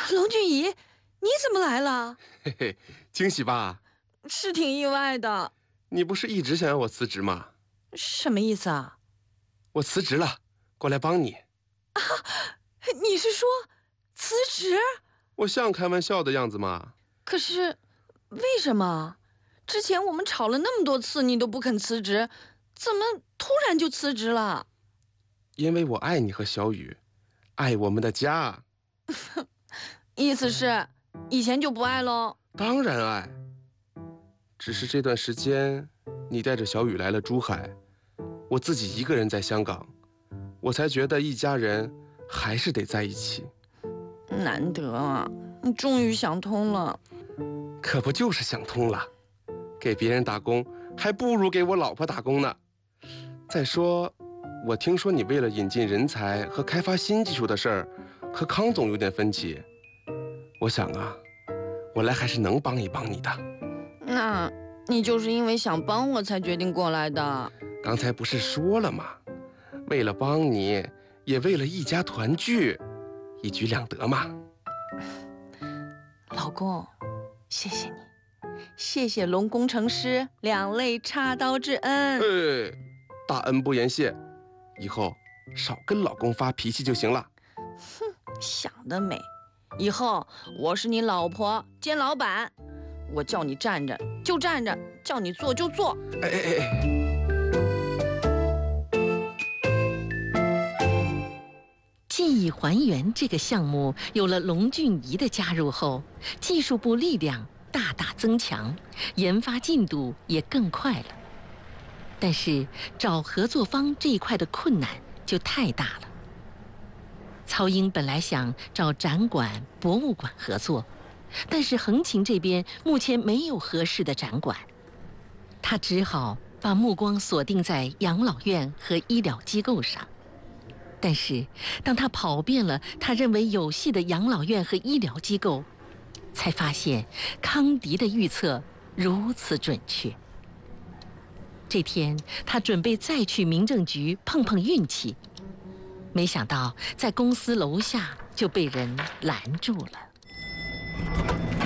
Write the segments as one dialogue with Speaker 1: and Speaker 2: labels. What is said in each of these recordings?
Speaker 1: 龙俊仪，你怎么来了？
Speaker 2: 嘿嘿，惊喜吧？
Speaker 1: 是挺意外的。
Speaker 2: 你不是一直想要我辞职吗？
Speaker 1: 什么意思啊？
Speaker 2: 我辞职了，过来帮你。
Speaker 1: 啊，你是说辞职？
Speaker 2: 我像开玩笑的样子吗？
Speaker 1: 可是，为什么？之前我们吵了那么多次，你都不肯辞职，怎么突然就辞职了？
Speaker 2: 因为我爱你和小雨，爱我们的家。
Speaker 1: 意思是，以前就不爱喽？
Speaker 2: 当然爱，只是这段时间你带着小雨来了珠海，我自己一个人在香港，我才觉得一家人还是得在一起。
Speaker 1: 难得啊，你终于想通了。
Speaker 2: 可不就是想通了，给别人打工还不如给我老婆打工呢。再说，我听说你为了引进人才和开发新技术的事儿，和康总有点分歧。我想啊，我来还是能帮一帮你的。
Speaker 1: 那你就是因为想帮我才决定过来的？
Speaker 2: 刚才不是说了吗？为了帮你，也为了一家团聚，一举两得嘛。
Speaker 1: 老公，谢谢你，谢谢龙工程师两肋插刀之恩。
Speaker 2: 大恩不言谢，以后少跟老公发脾气就行了。
Speaker 1: 哼，想得美！以后我是你老婆兼老板，我叫你站着就站着，叫你坐就坐。
Speaker 3: 记忆还原这个项目有了龙俊仪的加入后，技术部力量大大增强，研发进度也更快了。但是找合作方这一块的困难就太大了。曹英本来想找展馆、博物馆合作，但是横琴这边目前没有合适的展馆，他只好把目光锁定在养老院和医疗机构上。但是当他跑遍了他认为有戏的养老院和医疗机构，才发现康迪的预测如此准确。这天他准备再去民政局碰碰运气，没想到在公司楼下就被人拦住了。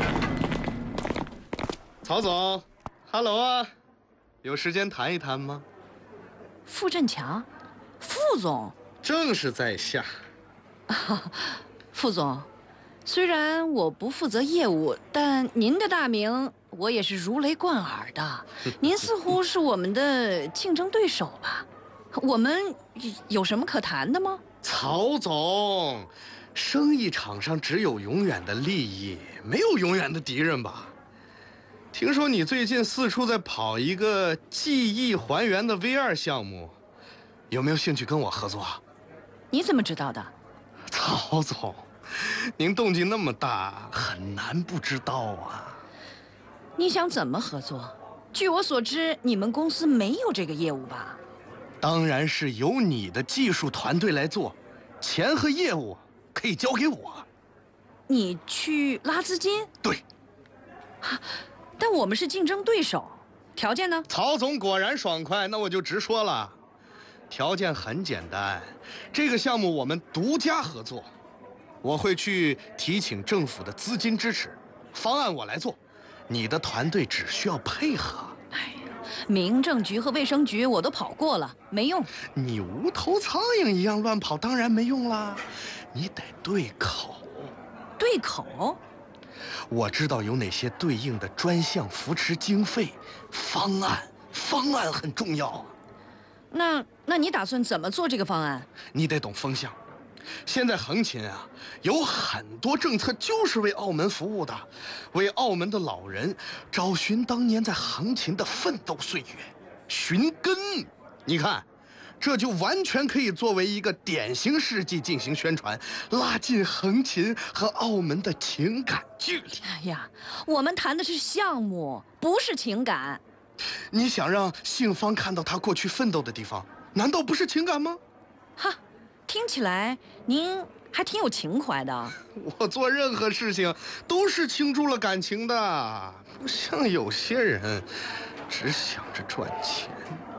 Speaker 4: 曹总 ，Hello 啊，有时间谈一谈吗？
Speaker 1: 傅振强，傅总，
Speaker 4: 正是在下。
Speaker 1: 傅总，虽然我不负责业务，但您的大名我也是如雷贯耳的。您似乎是我们的竞争对手吧？我们有什么可谈的吗？
Speaker 4: 曹总，生意场上只有永远的利益，没有永远的敌人吧？听说你最近四处在跑一个记忆还原的 VR 项目，有没有兴趣跟我合作？
Speaker 1: 你怎么知道的？
Speaker 4: 曹总，您动静那么大，很难不知道啊。
Speaker 1: 你想怎么合作？据我所知，你们公司没有这个业务吧？
Speaker 4: 当然是由你的技术团队来做，钱和业务可以交给我。
Speaker 1: 你去拉资金？
Speaker 4: 对。
Speaker 1: 但我们是竞争对手，条件呢？
Speaker 4: 曹总果然爽快，那我就直说了，条件很简单，这个项目我们独家合作，我会去提请政府的资金支持，方案我来做，你的团队只需要配合。
Speaker 1: 哎呀，民政局和卫生局我都跑过了，没用。
Speaker 4: 你无头苍蝇一样乱跑，当然没用啦，你得对口。
Speaker 1: 对口？
Speaker 4: 我知道有哪些对应的专项扶持经费，方案很重要啊。
Speaker 1: 那你打算怎么做这个方案？
Speaker 4: 你得懂风向。现在横琴啊，有很多政策就是为澳门服务的，为澳门的老人找寻当年在横琴的奋斗岁月，寻根。你看，这就完全可以作为一个典型事迹进行宣传，拉近横琴和澳门的情感距离。
Speaker 1: 哎呀，我们谈的是项目，不是情感。
Speaker 4: 你想让杏芳看到她过去奋斗的地方，难道不是情感吗？
Speaker 1: 哈，听起来您还挺有情怀的。
Speaker 4: 我做任何事情都是倾注了感情的，不像有些人只想着赚钱。